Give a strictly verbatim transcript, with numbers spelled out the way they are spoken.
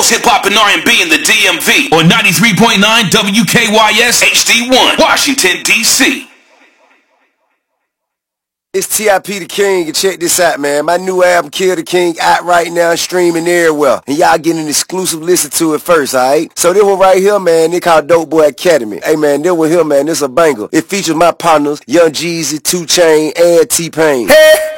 best hip-hop and R and B in the D M V on ninety-three point nine W K Y S H D one, Washington, D C It's T I P the King, and check this out, man. My new album, Kill the King, out right now, streaming everywhere. And y'all getting an exclusive listen to it first, alright? So this one right here, man, they called Dope Boy Academy. Hey, man, this one here, man, this a banger. It features my partners, Young Jeezy, two Chainz, and T-Pain. Hey!